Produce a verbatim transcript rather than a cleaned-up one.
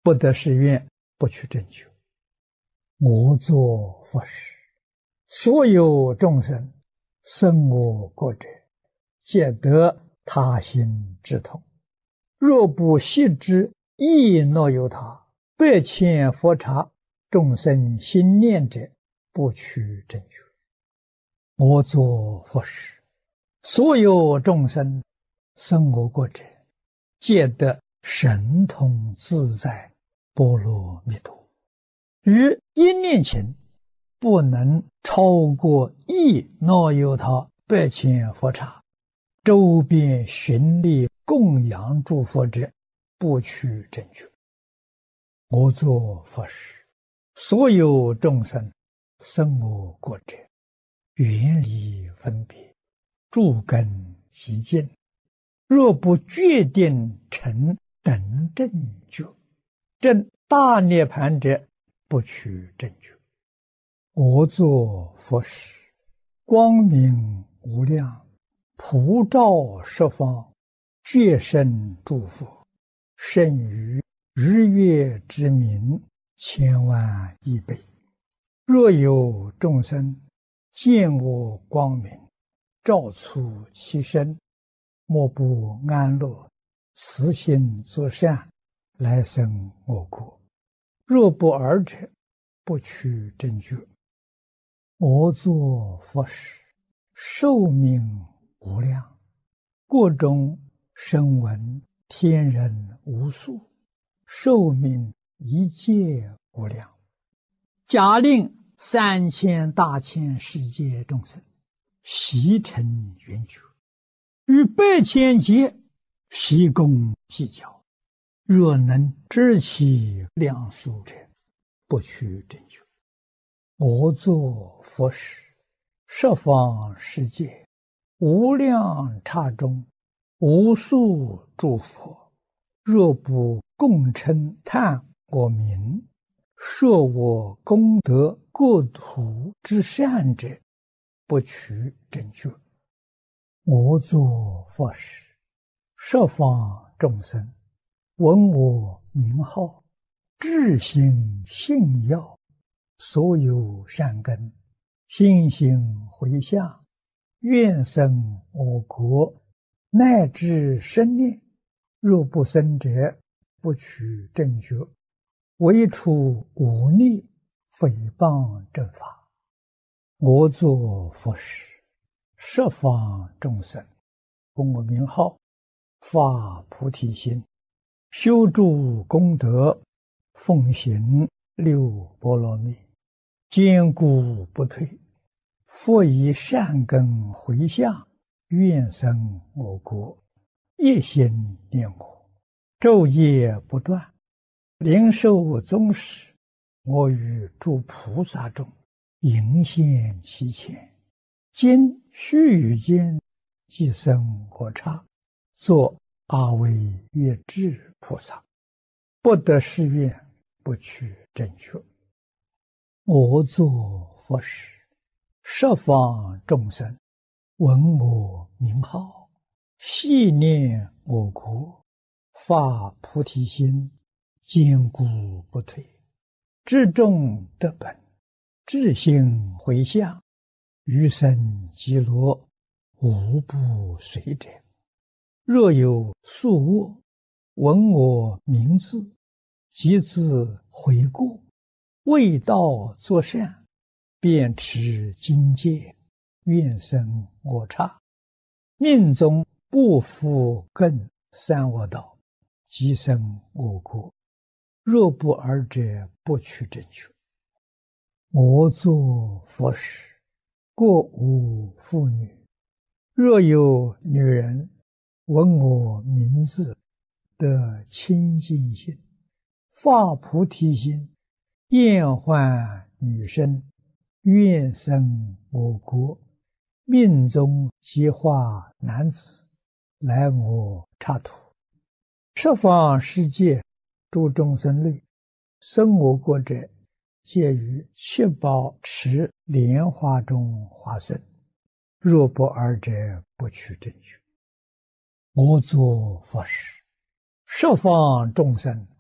不得誓愿，不取正觉。我作佛时，所有众生生我国者，皆得他心之痛。若不悉知亦若有他，百千佛刹众生心念者，不取正觉。我作佛时，所有众生生我国者，皆得神通自在波罗蜜多。于一念前，不能超过亦若有他百千佛刹，周边寻力供养诸佛者，不取正觉。我作佛时，所有众生生我国者，远离分别，诸根极净。若不决定成等正觉，证大涅盘者，不取正觉。我作佛时，光明无量，普照十方，觉生诸佛，胜于日月之明千万亿倍。若有众生见我光明，照出其身，莫不安乐，慈心作善，来生我国。若不尔者，不取正觉。我作佛时，寿命无量，国中声闻天人无数，寿命一界无量。假令三千大千世界众生悉成圆觉，于百千劫悉共计较，若能知其量数者，不取正觉。我作佛时，十方世界无量刹中，无数诸佛，若不共称叹我名，说我功德国土之善者，不取正觉。我作佛时，十方众生闻我名号，至心信要，所有善根心行回向，愿生我国，乃至生念。若不生者，不取正觉。唯除忤逆诽谤正法。我作佛时，十方众生闻我名号，发菩提心，修诸功德，奉行六波罗蜜，坚固不退。复以善根回向，愿生我国，一心念我，昼夜不断，灵寿终时，我与诸菩萨中迎现其前，今须臾间即生我刹，作阿惟越致菩萨。不得誓愿，不取正觉。我作佛时，十方众生闻我名号，系念我国，发菩提心，坚固不退。至众得本，至心回向，余生极乐，无不随者。若有宿卧，闻我名字，即自悔过，为道作善，便持经戒，愿生我刹。命中不复更三恶道，即生我国。若不尔者，不取正觉。我作佛时，国无妇女。若有女人闻我名字，得清净心，发菩提心，厌患女身，愿生我国，命中即化男子，来我刹土。十方世界诸众生类，生我国者，皆于七宝池莲花中化身。若不尔者，不取正觉。我作佛时，十方众生